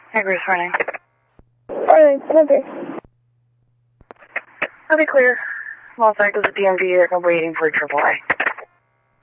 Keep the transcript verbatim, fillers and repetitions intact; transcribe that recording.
Hey, Bruce, running. Alright, okay. I'll be clear. Los Angeles D M V, I'm waiting for a triple A.